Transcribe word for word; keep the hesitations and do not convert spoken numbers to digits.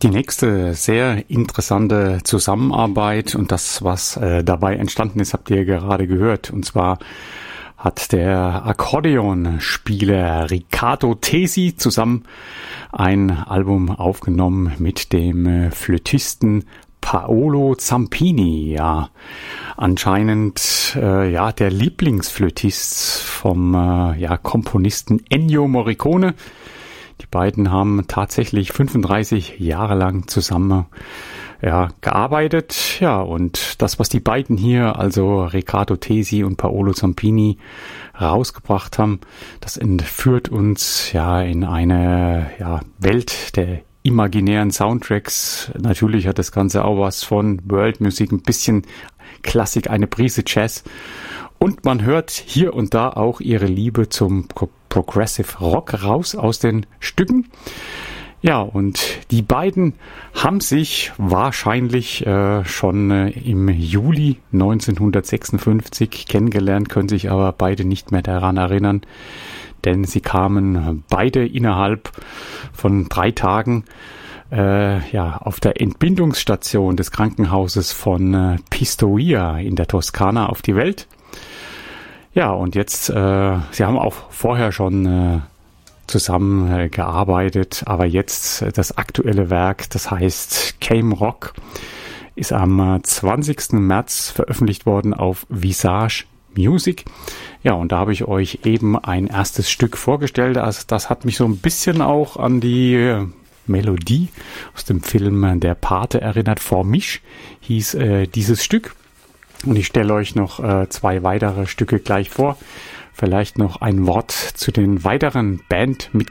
Die nächste sehr interessante Zusammenarbeit und das, was äh, dabei entstanden ist, habt ihr gerade gehört. Und zwar hat der Akkordeonspieler Riccardo Tesi zusammen ein Album aufgenommen mit dem äh, Flötisten Paolo Zampini. Ja, anscheinend äh, ja der Lieblingsflötist vom äh, ja Komponisten Ennio Morricone. Die beiden haben tatsächlich fünfunddreißig Jahre lang zusammen ja, gearbeitet. Ja, und das, was die beiden hier, also Riccardo Tesi und Paolo Zampini, rausgebracht haben, das entführt uns ja in eine ja, Welt der imaginären Soundtracks. Natürlich hat das Ganze auch was von World-Musik, ein bisschen Klassik, eine Prise Jazz. Und man hört hier und da auch ihre Liebe zum Pro- Progressive Rock raus aus den Stücken. Ja, und die beiden haben sich wahrscheinlich äh, schon äh, im Juli neunzehnhundertsechsundfünfzig kennengelernt, können sich aber beide nicht mehr daran erinnern, denn sie kamen beide innerhalb von drei Tagen äh, ja, auf der Entbindungsstation des Krankenhauses von äh, Pistoia in der Toskana auf die Welt. Ja, und jetzt, äh, sie haben auch vorher schon äh, zusammen äh, gearbeitet, aber jetzt äh, das aktuelle Werk, das heißt Came Rock, ist am äh, zwanzigsten März veröffentlicht worden auf Visage Music. Ja, und da habe ich euch eben ein erstes Stück vorgestellt. Also das hat mich so ein bisschen auch an die äh, Melodie aus dem Film Der Pate erinnert. Vor mich hieß äh, dieses Stück. Und ich stelle euch noch äh, zwei weitere Stücke gleich vor. Vielleicht noch ein Wort zu den weiteren Bandmitgliedern.